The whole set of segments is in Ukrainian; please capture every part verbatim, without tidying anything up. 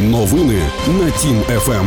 Новини на Тім еф ем.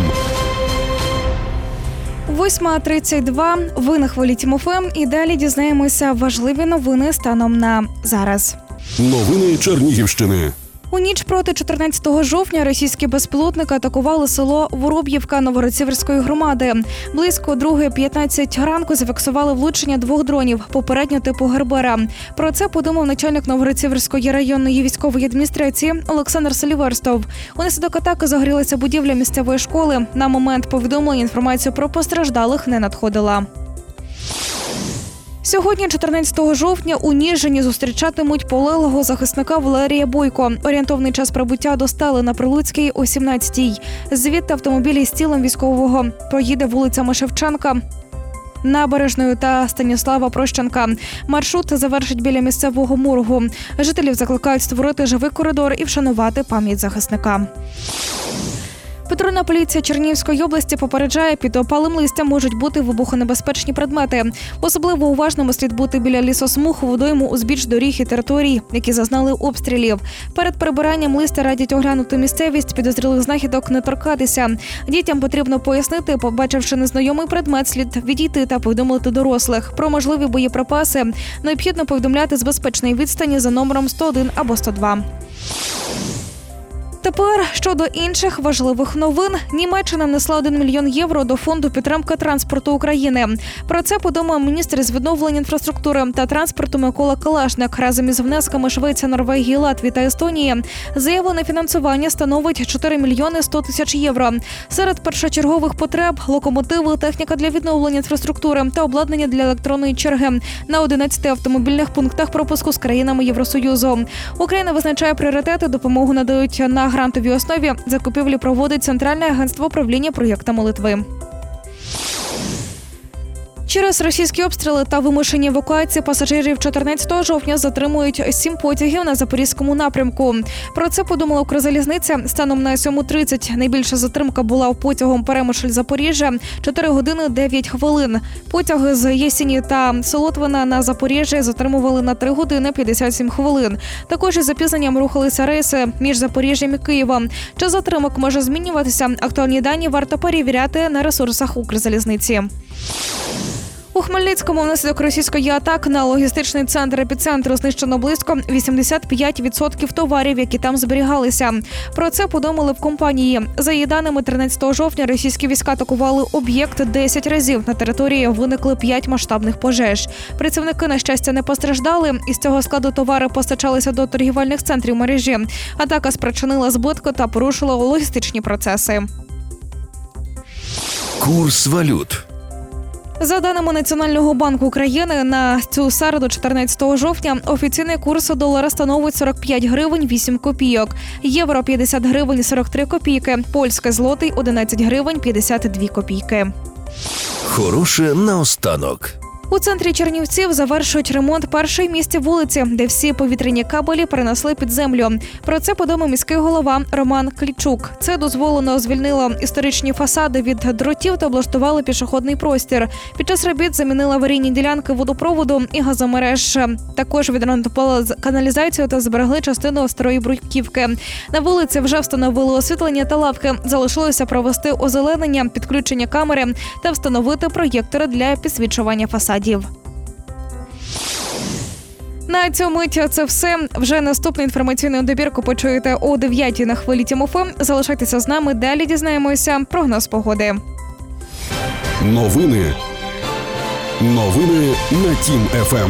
восьма тридцять два. Ви на хвилі Тім еф ем і далі дізнаємося важливі новини станом на зараз. Новини Чернігівщини. У ніч проти чотирнадцятого жовтня російські безпілотники атакували село Вороб'ївка Новгород-Сіверської громади. Близько другої п'ятнадцять ранку зафіксували влучення двох дронів, попередньо типу Гербера. Про це повідомив начальник Новгород-Сіверської районної військової адміністрації Олександр Селіверстов. Унаслідок атаки загорілася будівля місцевої школи. На момент повідомлення інформацію про постраждалих не надходила. Сьогодні, чотирнадцятого жовтня, у Ніжині зустрічатимуть полеглого захисника Валерія Бойко. Орієнтовний час прибуття до стели на Прилуцькій о сімнадцятій. Звідти автомобіль із тілом військового проїде вулицями Шевченка, Набережною та Станіслава Прощенка. Маршрут завершить біля місцевого моргу. Жителів закликають створити живий коридор і вшанувати пам'ять захисника. Патрульна поліція Чернігівської області попереджає, під опалим листям можуть бути вибухонебезпечні предмети. Особливо уважними слід бути біля лісосмуг, водойму, узбіч доріг і територій, які зазнали обстрілів. Перед прибиранням листя радять оглянути місцевість, підозрілих знахідок не торкатися. Дітям потрібно пояснити, побачивши незнайомий предмет, слід відійти та повідомити дорослих. Про можливі боєприпаси необхідно повідомляти з безпечної відстані за номером сто один або сто два. Тепер щодо інших важливих новин. Німеччина внесла один мільйон євро до фонду підтримки транспорту України. Про це повідомив міністр з відновлення інфраструктури та транспорту Микола Калашник. Разом із внесками Швеції, Норвегії, Латвії та Естонії заявлене фінансування становить чотири мільйони сто тисяч євро. Серед першочергових потреб – локомотиви, техніка для відновлення інфраструктури та обладнання для електронної черги на одинадцяти автомобільних пунктах пропуску з країнами Євросоюзу. Україна визначає пріоритети, допомогу надають на грантовій основі, закупівлі проводить Центральне агентство управління проєктами Литви. Через російські обстріли та вимушені евакуації пасажирів чотирнадцятого жовтня затримують сім потягів на Запорізькому напрямку. Про це повідомила Укрзалізниця. Станом на сьому тридцять найбільша затримка була у потягом Перемишль-Запоріжжя – чотири години дев'ять хвилин. Потяги з Єсені та Солотвина на Запоріжжя затримували на три години п'ятдесят сім хвилин. Також із запізненням рухалися рейси між Запоріжжям і Києвом. Час затримок може змінюватися. Актуальні дані варто перевіряти на ресурсах Укрзалізниці. У Хмельницькому внаслідок російської атаки на логістичний центр епіцентру знищено близько вісімдесят п'ять відсотків товарів, які там зберігалися. Про це повідомили в компанії. За її даними, тринадцятого жовтня російські війська атакували об'єкт десять разів. На території виникли п'ять масштабних пожеж. Працівники, на щастя, не постраждали. Із цього складу товари постачалися до торгівельних центрів мережі. Атака спричинила збитки та порушила логістичні процеси. Курс валют. За даними Національного банку України, на цю середу, чотирнадцятого жовтня, офіційний курс долара становить сорок п'ять гривень вісім копійок, євро – п'ятдесят гривень сорок три копійки, польський злотий – одинадцять гривень п'ятдесят дві копійки. Хороше наостанок. У центрі Чернівців завершують ремонт першої в місті вулиці, де всі повітряні кабелі перенесли під землю. Про це повідомив міський голова Роман Клічук. Це дозволено звільнило історичні фасади від дротів та облаштували пішохідний простір. Під час робіт замінили аварійні ділянки водопроводу і газомереж. Також відремонтували каналізацію та зберегли частину старої бруківки. На вулиці вже встановили освітлення та лавки. Залишилося провести озеленення, підключення камери та встановити проєктори для підсвічування фасадів. На цю мить це все. Вже наступну інформаційну добірку почуєте о дев'ятій на хвилі Тім еф ем. Залишайтеся з нами, далі дізнаємося прогноз погоди. Новини. Новини на Тім еф ем.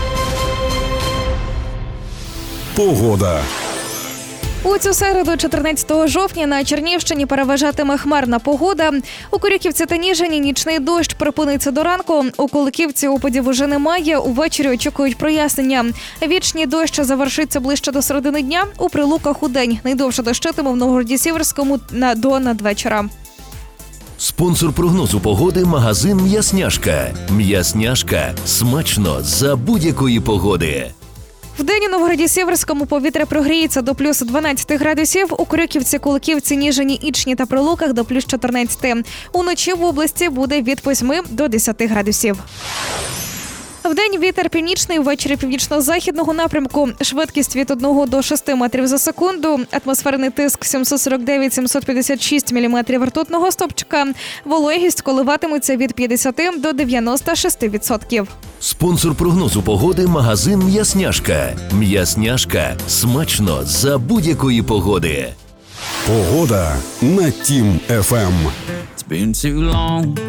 Погода. У цю середу, чотирнадцятого жовтня, на Чернігівщині переважатиме хмарна погода. У Корюківці та Ніжині нічний дощ припиниться до ранку. У Куликівці опадів уже немає, увечері очікують прояснення. Вічний дощ завершиться ближче до середини дня, у Прилуках у день. Найдовше дощитиме в Новгороді-Сіверському на до надвечора. Спонсор прогнозу погоди – магазин «М'ясняшка». «М'ясняшка» – смачно за будь-якої погоди. Вдень у Новгороді-Сіверському повітря прогріється до плюс дванадцять градусів, у Корюківці, Куликівці, Ніжині, Ічні та Прилуках до плюс чотирнадцять. Уночі в області буде від восьми до десяти градусів. Вдень вітер північний, ввечері північно-західного напрямку. Швидкість від одного до шести метрів за секунду. Атмосферний тиск сімсот сорок дев'ять - сімсот п'ятдесят шість міліметрів ртутного стовпчика. Вологість коливатиметься від п'ятдесят до дев'яноста шести відсотків. Спонсор прогнозу погоди – магазин «М'ясняшка». «М'ясняшка» – смачно за будь-якої погоди. Погода на Тім еф ем. It's been too long.